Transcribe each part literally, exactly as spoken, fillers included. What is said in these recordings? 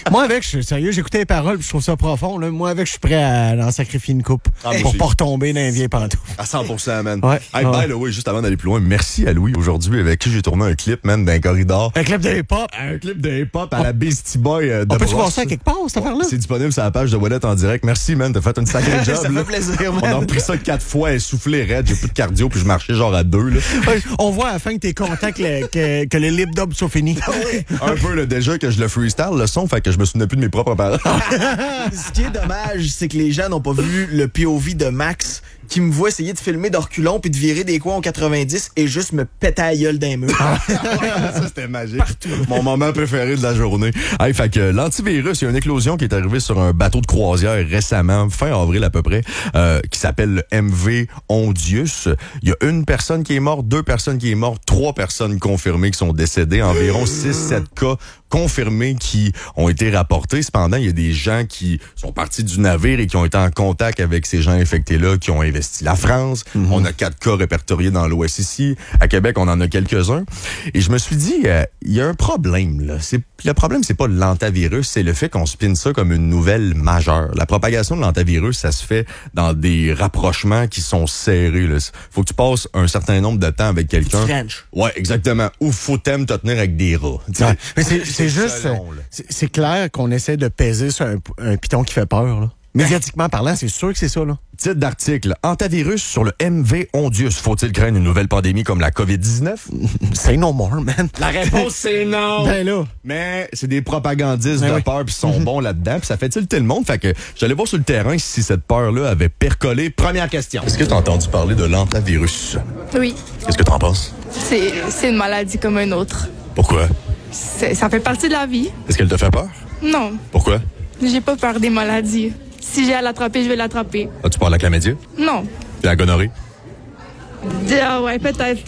Moi, avec, je suis sérieux, j'écoutais les paroles puis je trouve ça profond. Là. Moi, avec, je suis prêt à en sacrifier une coupe Ah, pour pas retomber dans un vieil pantoufle. À cent pour cent, man. Ouais. Hey, Ouais. by the way, juste avant d'aller plus loin, merci à Louis aujourd'hui avec qui j'ai tourné un clip, man, d'un corridor. Un clip de hip-hop. Un clip de hip-hop à la Beastie Boy euh, de On peut-tu voir Brosse. ça quelque part, cette affaire-là? C'est disponible sur la page de Wallet en direct. Merci, man. T'as fait une sacrée job. Ça là. fait plaisir, man. On a repris ça quatre fois, essoufflé raide. J'ai plus de cardio, puis je marchais genre à deux, là. Ouais, on voit à la fin que t'es content que, le- que, que les lip dubs soient finis. Un peu, là, déjà que je le freestyle, le son, fait que je me souvenais plus de mes propres paroles. Ce qui est dommage, c'est que les gens n'ont pas vu le P O V de Max qui me voit essayer de filmer de reculons puis de virer des coins au quatre-vingt-dix et juste me péter à la gueule d'un mur. Ça, c'était magique. Mon moment préféré de la journée. Hey, fait que l'antivirus, il y a une éclosion qui est arrivée sur un bateau de croisière récemment, fin avril à peu près, euh, qui s'appelle le M V Ondius. Il y a une personne qui est morte, deux personnes qui est mortes, trois personnes confirmées qui sont décédées, environ six sept cas confirmés qui ont été rapportés. Cependant, il y a des gens qui sont partis du navire et qui ont été en contact avec ces gens infectés-là, qui ont investi la France. Mm-hmm. On a quatre cas répertoriés dans l'Ouest ici. À Québec, on en a quelques-uns. Et je me suis dit, euh, il y a un problème, là. C'est, le problème, c'est pas l'antavirus, c'est le fait qu'on spinne ça comme une nouvelle majeure. La propagation de l'antavirus, ça se fait dans des rapprochements qui sont serrés, là. Faut que tu passes un certain nombre de temps avec quelqu'un. French. Ouais, exactement. Ou faut t'aimer te tenir avec des rats. Ouais. Mais c'est, c'est juste, selon, là. c'est, c'est clair qu'on essaie de peser sur un, un piton qui fait peur, là. Médiatiquement parlant, c'est sûr que c'est ça, là. Titre d'article. Antavirus sur le M V Ondius. Faut-il craindre une nouvelle pandémie comme la covid dix-neuf? Say no more, man. La réponse, c'est non. Ben là. Mais c'est des propagandistes Ben de oui. peur puis sont bons là-dedans. Puis ça fait tilter le monde. Fait que j'allais voir sur le terrain si cette peur-là avait percolé. Première question. Est-ce que tu as entendu parler de l'antavirus? Oui, Qu'est-ce que tu en penses? c'est c'est une maladie comme une autre. Pourquoi? C'est- Ça fait partie de la vie. Est-ce qu'elle te fait peur? Non, Pourquoi? j'ai pas peur des maladies. Si j'ai à l'attraper, je vais l'attraper. Ah, tu parles de la chlamydia? Non. La gonorrhée? Ah ouais, peut-être.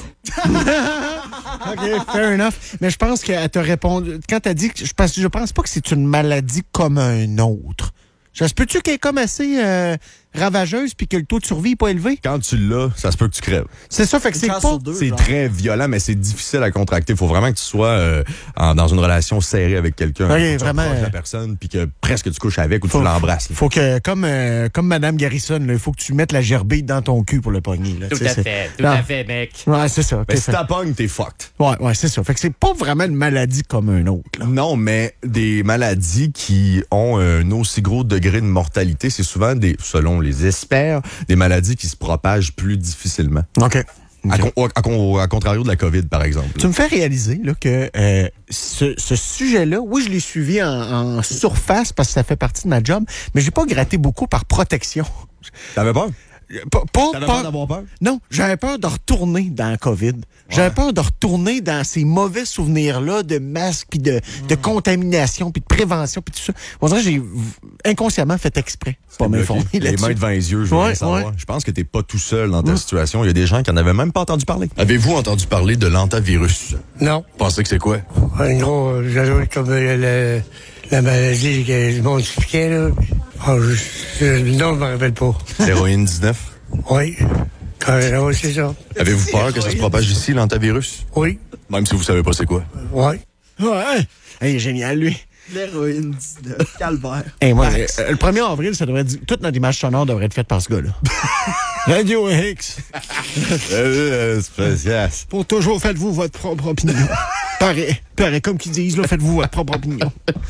OK, fair enough. Mais je pense qu'elle t'a répondu. Quand t'as dit que je pense, je pense pas que c'est une maladie comme un autre. Ça se peut-tu qu'elle est comme assez euh, ravageuse puis que le taux de survie n'est pas élevé? Quand tu l'as, ça se peut que tu crèves. C'est ça, fait que c'est chance pas. sur deux, C'est genre. très violent, mais c'est difficile à contracter. Il faut vraiment que tu sois euh, en- dans une relation serrée avec quelqu'un. Ok, Faut que tu vraiment, approches euh, la personne, puis que presque tu couches avec ou Faut- tu l'embrasses. là. Faut que, comme, euh, comme Madame Garrison, là, il faut que tu mettes la gerbille dans ton cul pour le pogner. Là, Tout tu sais, à c'est- fait, tout Non. à fait, mec. Ouais, c'est ça. ok, Mais si fait- t'as pognes, t'es fucked. Ouais, ouais, c'est ça. Fait que c'est pas vraiment une maladie comme un autre. Là. Non, mais des maladies qui ont un aussi gros degré de mortalité, c'est souvent des, selon les experts, des maladies qui se propagent plus difficilement. OK. À, con- à con- à contrario de la COVID, par exemple. Tu me fais réaliser là, que euh, ce, ce sujet-là, oui, je l'ai suivi en, en surface parce que ça fait partie de ma job, mais j'ai pas gratté beaucoup par protection. T'avais peur? Pas, pas- T'avais pas- peur d'avoir peur? Non, j'avais peur de retourner dans la COVID. J'avais peur de retourner dans ces mauvais souvenirs-là de masques, puis de, de contamination, puis de prévention, puis tout ça. On dirait que j'ai v- inconsciemment fait exprès. Pas m'informer Les là-dessus. mains devant les yeux, je veux Ouais, rien savoir. ouais. Je pense que t'es pas tout seul dans ta situation. Il y a des gens qui en avaient même pas entendu parler. Avez-vous entendu parler de l'antavirus? Non. Pensez que c'est quoi? En gros, euh, j'avais comme euh, le- la maladie que le monde expliquait, là. Ah, je, le nom, je me rappelle pas. L'héroïne dix-neuf? Oui. Quand, oui, c'est ça. Avez-vous peur que ça se propage ici, l'antavirus? Oui. Même si vous savez pas c'est quoi. Oui. Ouais. Hey, génial, lui. L'héroïne dix-neuf. Calvaire. Hey, moi, euh, le premier avril, ça devrait être, toute notre image sonore devrait être faite par ce gars-là. Radio X. Euh, spécial. Pour toujours, faites-vous votre propre opinion. Pareil, pareil, comme qu'ils disent, là, faites-vous votre propre opinion.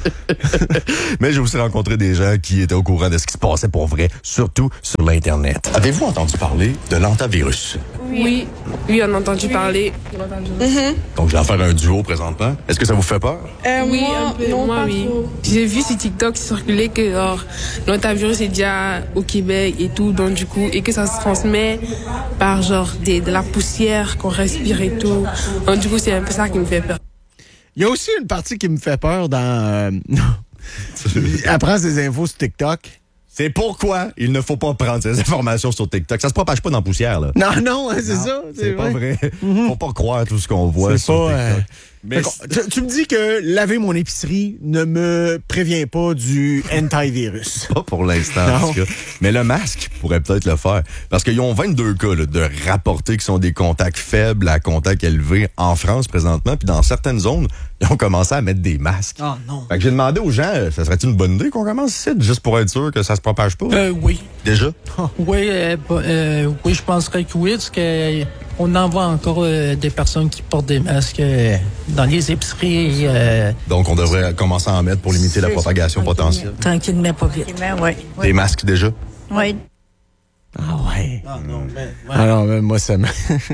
Mais j'ai aussi rencontré des gens qui étaient au courant de ce qui se passait pour vrai, surtout sur l'Internet. Avez-vous entendu parler de l'antavirus? Oui, oui, on a entendu parler. Donc, je vais en faire un duo présentement. Est-ce que ça vous fait peur? oui, un peu. Moi, oui. J'ai vu sur TikTok circuler que genre, l'antavirus est déjà au Québec et tout, donc du coup, et que ça se transmet par genre des, de la poussière qu'on respire et tout. Donc du coup, c'est un peu ça qui me fait peur. Il y a aussi une partie qui me fait peur dans... Euh, apprends ces infos sur TikTok. C'est pourquoi il ne faut pas prendre ces informations sur TikTok. Ça se propage pas dans la poussière, là. Non, non, hein, c'est ça. C'est pas vrai. Faut pas croire tout ce qu'on voit C'est sur pas, TikTok. euh, Mais tu, tu me dis que laver mon épicerie ne me prévient pas du antivirus. Pas pour l'instant, en tout cas. Mais le masque pourrait peut-être le faire. Parce qu'ils ont vingt-deux cas là, de rapportés qui sont des contacts faibles à contacts élevés en France présentement. Puis dans certaines zones, ils ont commencé à mettre des masques. Ah non. Fait que j'ai demandé aux gens, ça serait-il une bonne idée qu'on commence ici, juste pour être sûr que ça se propage pas? Euh, oui. Déjà? Oui, euh, euh, oui, je penserais que oui, parce que on en voit encore euh, des personnes qui portent des masques euh, dans les épiceries. Euh, Donc, on devrait commencer à en mettre pour limiter la propagation potentielle. Tranquillement, pas vite. Oui. Des masques déjà? Oui. Ah ouais. Ah non, mais... ouais. Alors, ben, moi, ça me...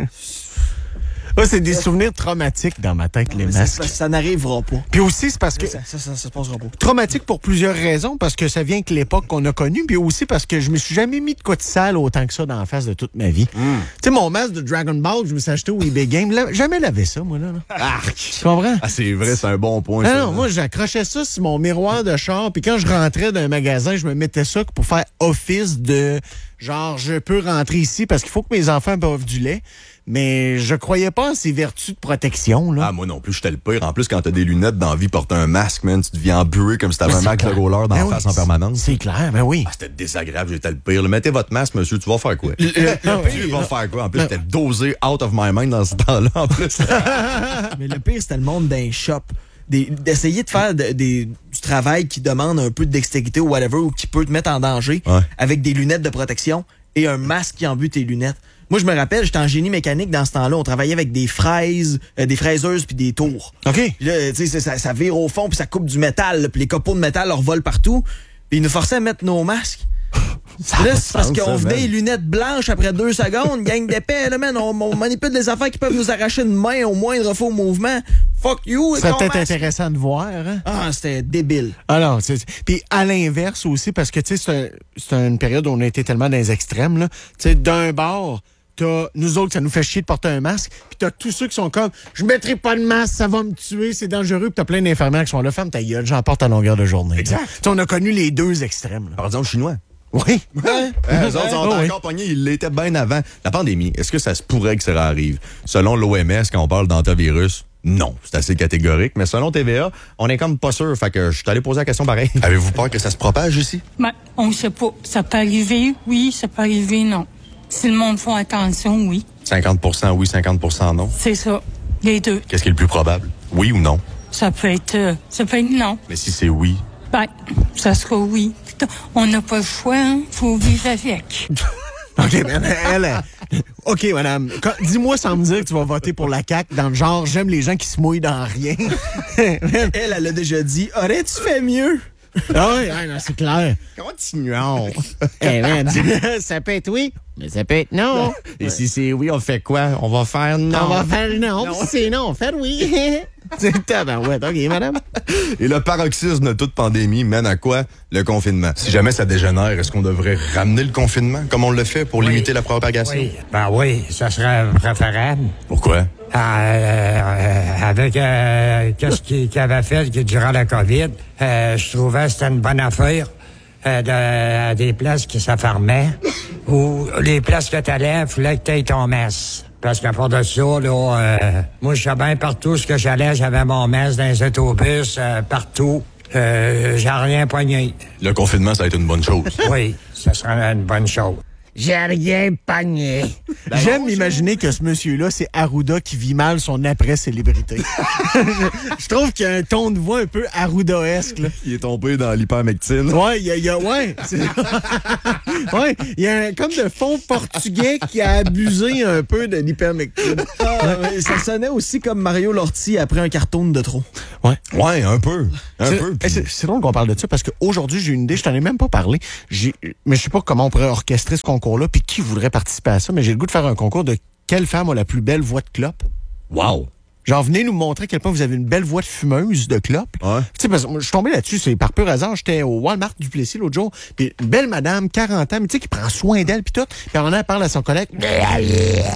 Moi, c'est des souvenirs traumatiques dans ma tête, les Mais masques. Ça, ça n'arrivera pas. Puis aussi, c'est parce que... Ça, ça, ça, ça se passera pas. Traumatique pour plusieurs raisons, parce que ça vient avec l'époque qu'on a connue, puis aussi parce que je me suis jamais mis de quoi de sale autant que ça dans la face de toute ma vie. Mm. Tu sais, mon masque de Dragon Ball, je me suis acheté au eBay Game, là, jamais lavé ça, moi, là. là. Arc! Tu comprends? Ah, c'est vrai, c'est un bon point. Ah ça, non, là. moi, j'accrochais ça sur mon miroir de char, puis quand je rentrais d'un magasin, je me mettais ça pour faire office de, genre, je peux rentrer ici parce qu'il faut que mes enfants boivent du lait. Mais je croyais pas en ces vertus de protection, là. Ah, moi non plus, j'étais le pire. En plus, quand t'as des lunettes dans la vie, porter un masque, man, tu deviens embué comme si t'avais Ben, un c'est Mac de clair. roller dans Ben la oui, face en permanence. C'est clair, ben oui. Ah, c'était désagréable, j'étais le pire. Mettez votre masque, monsieur, tu vas faire quoi? Tu vas faire quoi? En plus, j'étais dosé out of my mind dans ce temps-là, en plus. Mais le pire, c'était le monde d'un shop. Des- D'essayer de faire de- des, du travail qui demande un peu de dextérité ou whatever, ou qui peut te mettre en danger Ouais. avec des lunettes de protection et un masque qui embue tes lunettes. Moi, je me rappelle, j'étais en génie mécanique dans ce temps-là. On travaillait avec des fraises, euh, des fraiseuses puis des tours. OK. Puis là, tu sais, ça, ça vire au fond puis ça coupe du métal. là, Puis les copeaux de métal leur volent partout. Puis ils nous forçaient à mettre nos masques. Puis là, c'est parce sens, qu'on ça, venait man. les lunettes blanches après deux secondes, gang d'épais, là, man. On, on manipule des affaires qui peuvent nous arracher une main au moindre faux mouvement. Fuck you, Ça ton peut être masque. intéressant de voir, hein? Ah, c'était débile. Alors, c'est... Puis à l'inverse aussi, parce que, tu sais, c'est, un- c'est une période où on a été tellement dans les extrêmes, là. Tu sais, d'un bord, t'as nous autres, ça nous fait chier de porter un masque, puis t'as tous ceux qui sont comme, je mettrai pas de masque, ça va me tuer, c'est dangereux, puis t'as plein d'infirmières qui sont là, ferme ta gueule, j'en porte à longueur de journée. Exact. Tu sais, on a connu les deux extrêmes, là. Par exemple, chinois. Oui. Hein, eux autres sont Oh, oui. encore pognés, ils l'étaient bien avant. La pandémie, est-ce que ça se pourrait que ça arrive? Selon l'O M S, quand on parle d'antivirus, non. C'est assez catégorique. Mais selon T V A, on est comme pas sûr. Fait que je suis allé poser la question pareil. Avez-vous peur que ça se propage ici? Ben, on ne sait pas. Ça peut arriver, oui, ça peut arriver, non. Si le monde fait attention, oui. cinquante pour cent oui, cinquante pour cent non. C'est ça. Les deux. Qu'est-ce qui est le plus probable? Oui ou non? Ça peut être, euh, ça peut être non. Mais si c'est oui, Ben, ça sera oui. On n'a pas le choix, hein. Faut vivre avec. OK, mais elle, elle- OK, madame. Quand- dis-moi sans me dire que tu vas voter pour la C A Q dans le genre, j'aime les gens qui se mouillent dans rien. Elle, elle a déjà dit, aurais-tu fait mieux? Ah oui, ah non, c'est clair. continuons. Eh, man, ça peut être oui, mais ça peut être non. Et si c'est oui, on fait quoi? On va faire non. On va faire non. Puis si c'est non, on fait oui. C'est tabarouette. OK, madame. Et le paroxysme de toute pandémie mène à quoi? Le confinement. Si jamais ça dégénère, est-ce qu'on devrait ramener le confinement comme on le fait pour limiter la propagation? Oui, ben oui, ça serait préférable. Pourquoi? Ah, euh, euh, avec euh, qu'est-ce qu'il qu'il avait fait que durant la COVID, euh, je trouvais que c'était une bonne affaire euh, de, des places qui s'affermaient ou les places que t'allais, il fallait que t'aies ton masque. Parce qu'à part de ça, là, euh, moi, je sais bien partout ce que j'allais, j'avais mon masque dans les autobus, euh, partout. Euh, j'ai rien poigné. Le confinement, ça a été une bonne chose. Oui, ça serait une bonne chose. J'ai rien pogné. J'aime imaginer que ce monsieur-là, c'est Arruda qui vit mal son après-célébrité. je, je trouve qu'il y a un ton de voix un peu Arruda-esque, là. Il est tombé dans l'hypermectine. Ouais, il y a, il y a ouais, c'est- ouais, il y a un, comme de fond portugais qui a abusé un peu de l'hypermectine. Ah, ouais, ça sonnait aussi comme Mario Lortie après un cartoon de trop. Ouais. Ouais, un peu. Un C'est- peu. eh, C'est c'est drôle qu'on parle de ça parce qu'aujourd'hui, j'ai une idée, je t'en ai même pas parlé. J'ai, mais je sais pas comment on pourrait orchestrer ce concours-là puis qui voudrait participer à ça, mais j'ai le goût de faire un concours de quelle femme a la plus belle voix de clope. Wow. Genre, venez nous montrer à quel point vous avez une belle voix de fumeuse de clope. Ouais. Tu sais, parce que moi, je suis tombé là-dessus, c'est par pur hasard. J'étais au Walmart du Plessis l'autre jour, puis une belle madame, quarante ans, mais tu sais, qui prend soin d'elle, puis tout. Puis on en parle à son collègue.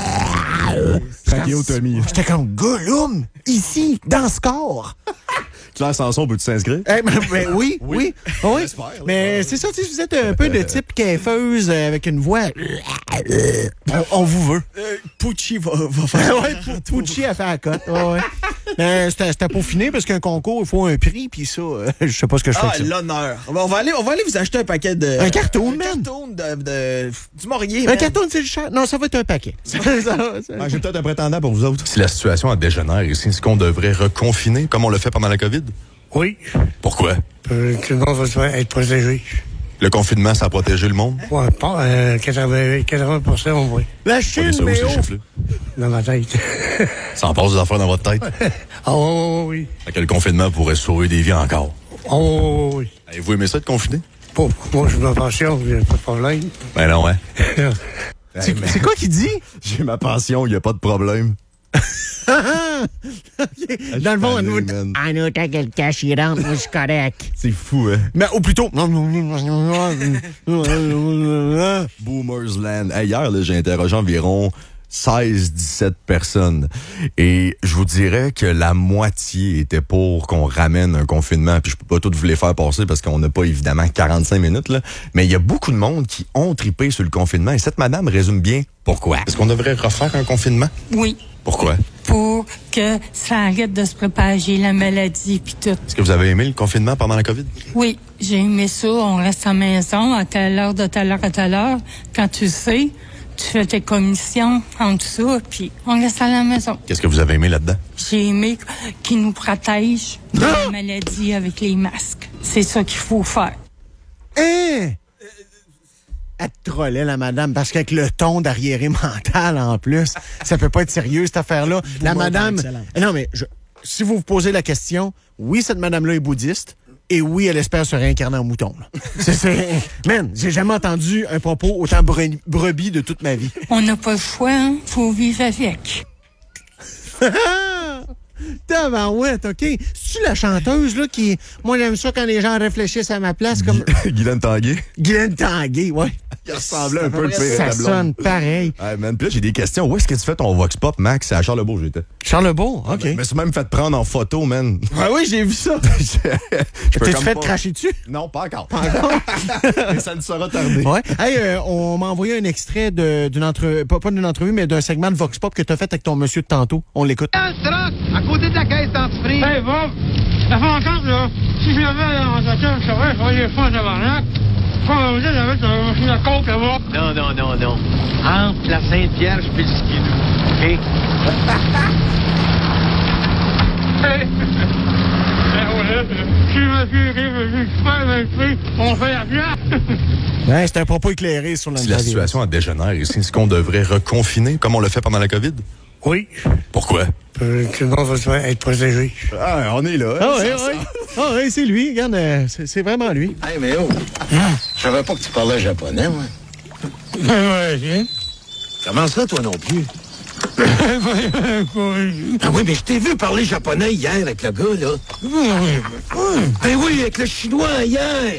Trachéotomie. J'étais comme, Gollum, ici, dans ce corps. Claire Sanson, peux-tu s'inscrire? Eh, ben, ben, oui, oui, oui. oui. Mais c'est ça, si vous êtes un peu de type caifeuse euh, avec une voix, on, on vous veut. Euh, Pucci va, va faire. ouais, Pucci a fait la cote. Ouais, ouais. Mais c'était, c'était peaufiné parce qu'un concours, il faut un prix, puis ça, euh, je sais pas ce que je fais Ah, avec ça. l'honneur. On va, on va aller, on va aller vous acheter un paquet de. Un carton, un man. carton de, de, du Maurier. Un man. carton de cher. Non, ça va être un paquet. Ça, ça, ça, Ah, j'ai peut-être un prétendant pour vous autres. Si la situation en dégénère ici, est-ce qu'on devrait reconfiner comme on l'a fait pendant la COVID? Oui. Pourquoi? Euh, Tout le monde va être protégé. Le confinement, ça a protégé le monde? Ouais, pas, euh, quatre-vingts pour cent, oui. La Ok, Chine, ça, où, mais ces oh! chiffres-là? Dans ma tête. Ça en passe des affaires dans votre tête? Ah, oui, oui, oui. Fait que le confinement pourrait sauver des vies encore. Ah, oui, oui, oui. Avez-vous aimé ça de confiner? Bon, moi, je me pensionne, il n'y a pas de problème. Ben non, hein? C'est, c'est quoi qu'il dit? J'ai ma pension, il n'y a pas de problème. Okay. Dans le fond, Allez, nous, man. ah, nous, t'as quel cash, il rentre, moi, je suis correct. C'est fou, hein? Mais, ou plutôt, Boomers Land. Hey, hier, là, j'ai interrogé environ seize dix-sept personnes. Et je vous dirais que la moitié était pour qu'on ramène un confinement. Puis je peux pas tout vous les faire passer parce qu'on n'a pas évidemment quarante-cinq minutes, là. Mais il y a beaucoup de monde qui ont tripé sur le confinement. Et cette madame résume bien pourquoi. Est-ce qu'on devrait refaire un confinement? Oui. Pourquoi? Pour que ça arrête de se propager, la maladie puis tout. Est-ce que vous avez aimé le confinement pendant la COVID? Oui, j'ai aimé ça. On reste à la maison à telle heure, de telle heure à telle heure. Quand tu sais, tu fais tes commissions en tout ça, puis on reste à la maison. Qu'est-ce que vous avez aimé là-dedans? J'ai aimé qu'ils nous protègent de la maladie avec les masques. C'est ça qu'il faut faire. Hein? Elle te trollait, la madame, parce qu'avec le ton d'arriéré mental, en plus, ça peut pas être sérieux, cette affaire-là. La Boomer madame... par excellence. Non, mais je- si vous vous posez la question, oui, cette madame-là est bouddhiste, et oui, elle espère se réincarner en mouton. Là. C'est, c'est... Man, j'ai jamais entendu un propos autant bre- brebis de toute ma vie. On n'a pas le choix, hein? Faut vivre avec. Tabarouette, OK. C'est-tu la chanteuse, là, qui... Moi, j'aime ça quand les gens réfléchissent à ma place, comme... Guylaine Tanguay? Guylaine Tanguay, ouais. Il ressemblait un peu le pire Ça à la blonde. sonne pareil. Hey, man, puis là, j'ai des questions. Où est-ce que tu fais ton Vox Pop, Max? C'est à Charlesbourg, j'étais. Charlesbourg, OK. Je me suis même fait prendre en photo, man. Ah oui, j'ai vu ça. Je peux T'es-tu comme fait pas- cracher dessus? Non, pas encore. Mais ça ne sera tardé. Ouais. Hey, euh, on m'a envoyé un extrait de, d'une entrevue, pas, pas d'une entrevue, mais d'un segment de Vox Pop que t'as fait avec ton monsieur de tantôt. On l'écoute. À côté de la caisse dentifrice. Hey, Bob, ça fait encore, là. Si je l'avais en voiture, je saurais, je vais aller faire de barnac. Quand vous êtes avec une machine à coke là-bas. Non, non, non, non. Entre la Sainte-Vierge et le skidoo. OK? Hey! Ben voilà, si monsieur est super bien pris, on fait la pièce. Ouais, c'est un propos éclairé sur la Si la situation en dégénère ici, est-ce qu'on devrait reconfiner comme on l'a fait pendant la COVID? Oui. Pourquoi? Euh, Tout le monde va être protégé. Ah, on est là. Ah oui, oui. Ah oui, c'est lui. Regarde, euh, c'est, c'est vraiment lui. Hey, mais oh, je savais pas que tu parlais japonais, moi. Ouais, Comment ça, toi non plus? Ah oui, mais je t'ai vu parler japonais hier avec le gars, là. Ben oui, avec le chinois hier.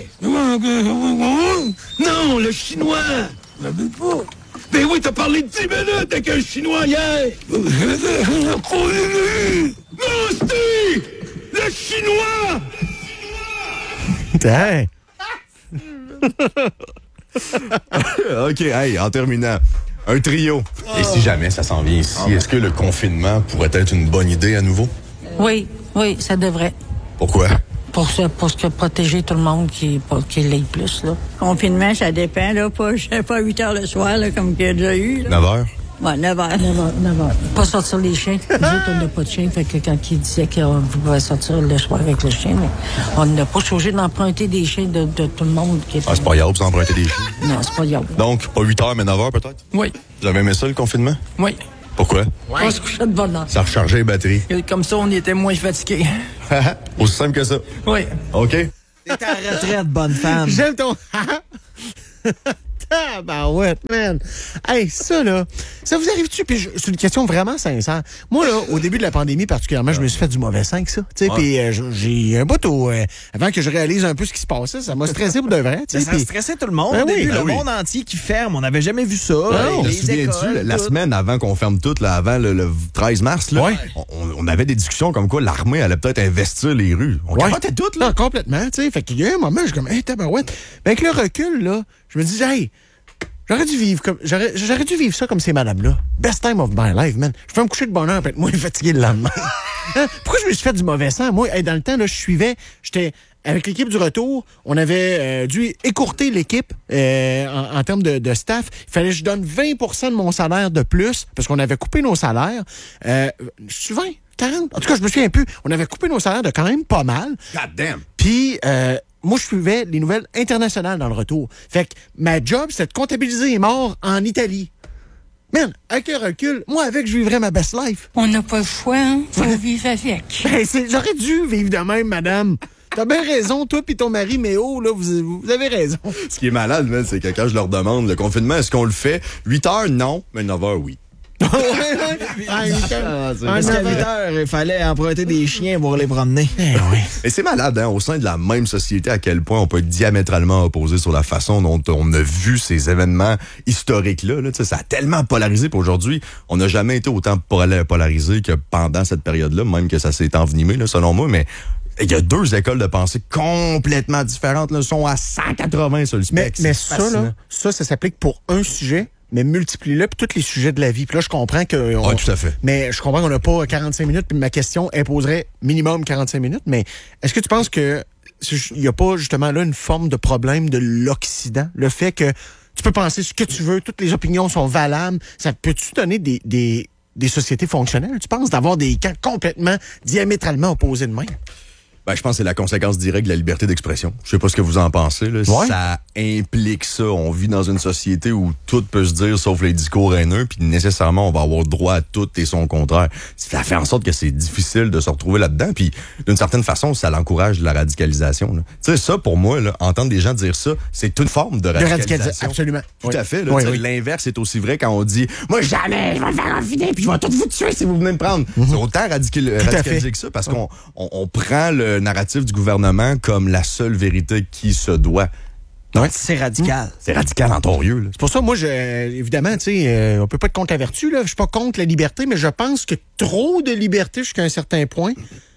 Non, le chinois. Ben oui, t'as parlé de dix minutes avec un chinois hier. Non, c'était le chinois. Hey. OK, hey, en terminant, un trio. Et si jamais ça s'en vient ici, est-ce que le confinement pourrait être une bonne idée à nouveau? Oui, oui, ça devrait. Pourquoi? Pour se, pour se protéger tout le monde qui, qui l'ait plus, là. Confinement, ça dépend, là. Pas, pas huit heures le soir, là, comme qu'il y a déjà eu, là. neuf heures? Ouais, neuf heures. neuf heures, neuf heures. Pas sortir les chiens. Nous autres, on n'a pas de chien. Fait que quand il disait qu'on pouvait sortir le soir avec le chien, mais on n'a pas changé d'emprunter des chiens de, de tout le monde. Qui Ah, c'est pas grave, vous emprunter des chiens. Non, c'est pas grave. Donc, pas huit heures, mais neuf heures peut-être? Oui, Vous avez aimé ça, le confinement? oui. Pourquoi? On se couchait de bonne heure. Ça rechargeait les batteries. Comme ça, on était moins fatigués. Aussi simple que ça. Oui. OK? T'es à la retraite, bonne femme. J'aime ton... Tabarouette, man. Hey, ça, là, ça vous arrive-tu? Puis je- c'est une question vraiment sincère. Moi, là, au début de la pandémie particulièrement, je me suis fait du mauvais sang que ça. Tu sais, Ouais. puis euh, j- j'ai un bout au... euh, avant que je réalise un peu ce qui se passait, ça m'a stressé pour de vrai. tu sais, Ça puis- stressait tout le monde. Ben au oui, début, ben le oui. monde entier qui ferme. On n'avait jamais vu ça. Non, Te les souviens-tu, écoles, la tout. semaine avant qu'on ferme tout, là, avant le, le treize mars, là, Ouais. on, on avait des discussions comme quoi l'armée allait peut-être investir les rues. On Ouais. capotait tout, là. Non, complètement, tu sais. Fait qu'il y a un moment, je suis comme, hey, tabarouette. Mais avec le recul, là, je me dis, hey, j'aurais dû vivre comme, j'aurais, j'aurais dû vivre ça comme ces madames-là. Best time of my life, man. Je peux me coucher de bonne heure et être moins fatigué le lendemain. Hein? Pourquoi je me suis fait du mauvais sang? Moi, hey, dans le temps, là, je suivais, j'étais, avec l'équipe du retour, on avait euh, dû écourter l'équipe euh, en, en termes de, de staff. Il fallait que je donne vingt pour cent de mon salaire de plus parce qu'on avait coupé nos salaires. Euh, je suis vingt, quarante. En tout cas, je me souviens un peu. On avait coupé nos salaires de quand même pas mal. God damn. Puis, euh, moi, je suivais les nouvelles internationales dans le retour. Fait que ma job, c'était de comptabiliser les morts en Italie. Man, avec le recul, moi, avec, je vivrais ma best life. On n'a pas le choix, hein? Faut vivre avec. Ben, c'est- j'aurais dû vivre de même, madame. T'as bien raison, toi puis ton mari, mais oh, là, vous, vous avez raison. Ce qui est malade, man, c'est que quand je leur demande le confinement, est-ce qu'on le fait? huit heures, non, mais neuf heures, oui. Ouais, ouais. Ah, huit heures. c'est- Ah, Parce qu'à neuf huit heures. heures, il fallait emprunter des chiens pour les promener. Eh oui. Et c'est malade, hein, au sein de la même société, à quel point on peut être diamétralement opposé sur la façon dont on a vu ces événements historiques-là. Là. Tu sais, ça a tellement polarisé. Puis aujourd'hui, on n'a jamais été autant pola- polarisé que pendant cette période-là, même que ça s'est envenimé, là, selon moi. Mais il y a deux écoles de pensée complètement différentes. Là, sont à cent quatre-vingts sur le Mais, spectre. mais C'est ça, fascinant. là, ça, ça s'applique pour un sujet, mais multiplie-le puis tous les sujets de la vie. Puis là, je comprends que... on- Ouais, tout à fait. Mais je comprends qu'on n'a pas quarante-cinq minutes, puis ma question imposerait minimum quarante-cinq minutes, mais est-ce que tu penses que il n'y a pas justement là une forme de problème de l'Occident? Le fait que tu peux penser ce que tu veux, toutes les opinions sont valables, ça peut-tu donner des, des, des sociétés fonctionnelles, tu penses, d'avoir des camps complètement diamétralement opposés de même? Ben, je pense que c'est la conséquence directe de la liberté d'expression. Je sais pas ce que vous en pensez. Là. Ouais. Ça implique ça. On vit dans une société où tout peut se dire sauf les discours haineux, puis nécessairement, on va avoir droit à tout et son contraire. Ça fait en sorte que c'est difficile de se retrouver là-dedans, puis d'une certaine façon, ça l'encourage de la radicalisation. Tu sais, ça, pour moi, là, entendre des gens dire ça, c'est une forme de De radicalisation. radicalisation, absolument. Tout Oui. à fait. Là, Oui, Tu sais, oui. L'inverse est aussi vrai quand on dit « Moi, jamais, je vais me faire confiner, puis je vais tout vous tuer si vous venez me prendre. C'est autant radical- à radicalisé fait. que ça, parce qu'on on, on prend le narratif du gouvernement comme la seule vérité qui se doit. Ouais. C'est radical. C'est radical en torieux. Là. C'est pour ça, moi, je, évidemment, tu sais, euh, on peut pas être contre la vertu, là. Je suis pas contre la liberté, mais je pense que trop de liberté jusqu'à un certain point,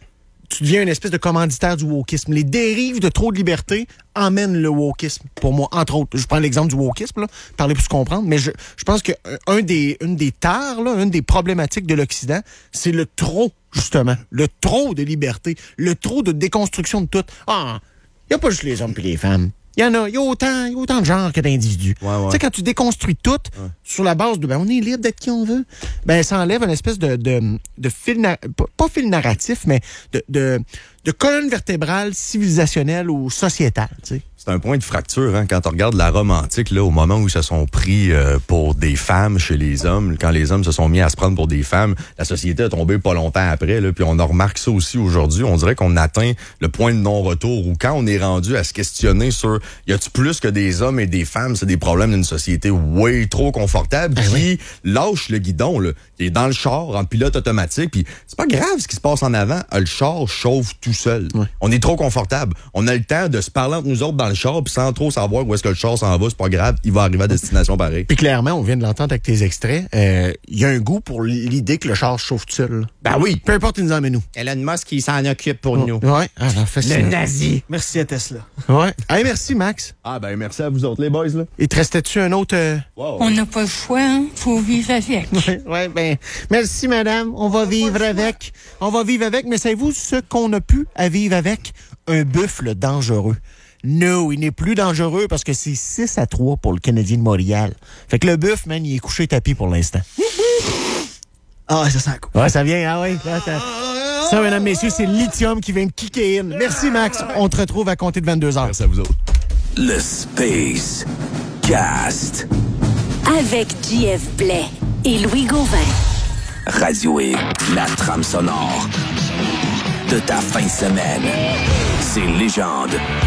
tu deviens une espèce de commanditaire du wokisme. Les dérives de trop de liberté emmènent le wokisme, pour moi, entre autres. Je prends l'exemple du wokisme, là, parler pour se comprendre, mais je, je pense que euh, un des, une des tares, là, une des problématiques de l'Occident, c'est le trop, justement. Le trop de liberté, le trop de déconstruction de tout. Ah, il n'y a pas juste les hommes et les femmes. Il y en a, il y a autant, il y a autant de genres que d'individus. Ouais, ouais. Tu sais, quand tu déconstruis tout sur la base de ben, on est libre d'être qui on veut, ben ça enlève une espèce de, de, de fil, na- pas, pas fil narratif, mais de, de, de colonne vertébrale civilisationnelle ou sociétale, tu sais. C'est un point de fracture, hein, quand on regarde la Rome antique, là, au moment où ils se sont pris euh, pour des femmes chez les hommes, quand les hommes se sont mis à se prendre pour des femmes, la société a tombé pas longtemps après, là, puis on en remarque ça aussi aujourd'hui. On dirait qu'on atteint le point de non-retour où quand on est rendu à se questionner sur y a-tu plus que des hommes et des femmes, c'est des problèmes d'une société way trop confortable qui lâche le guidon, là, qui est dans le char en pilote automatique, puis c'est pas grave ce qui se passe en avant, le char chauffe tout seul. Ouais. On est trop confortable. On a le temps de se parler entre nous autres dans le char, puis sans trop savoir où est-ce que le char s'en va, c'est pas grave, il va arriver à destination pareil. Puis clairement, on vient de l'entendre avec tes extraits, euh, il y a un goût pour l'idée que le char se chauffe tout seul. Ben oui. Peu importe, il nous emmène nous. Elon Musk, il s'en occupe pour nous. Ouais, ah, fascinant. Le nazi. Merci à Tesla. Ouais. Hey, merci, Max. Ah ben merci à vous autres les boys là. Et te restait-tu un autre... euh, Wow. On n'a pas le choix, hein? Faut vivre avec. Ouais, ouais, ben, merci, madame. On va vivre avec. On va vivre avec, mais savez-vous ce qu'on a pu à vivre avec? Un buffle dangereux. Non, il n'est plus dangereux parce que c'est six à trois pour le Canadien de Montréal. Fait que le buff, man, il est couché tapis pour l'instant. Ah, ça sent cool. Ouais, ça vient, ah oui. Là, ça, ça, mesdames, messieurs, c'est le lithium qui vient de kicker in. Merci, Max. On te retrouve à compter de vingt-deux heures. Merci à vous autres. Le Space Cast. Avec J F Blais et Louis Gauvin. Radio X, la trame sonore de ta fin de semaine. C'est Légende.